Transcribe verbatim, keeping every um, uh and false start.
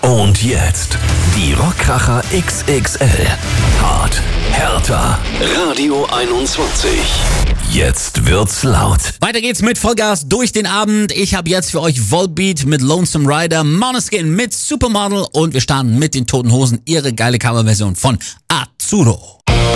Und jetzt die Rockkracher X X L. Hart, härter. Radio einundzwanzig. Jetzt wird's laut. Weiter geht's mit Vollgas durch den Abend. Ich habe jetzt für euch Volbeat mit Lonesome Rider, Måneskin mit Supermodel und wir starten mit den Toten Hosen, ihre geile Coverversion von Azzurro.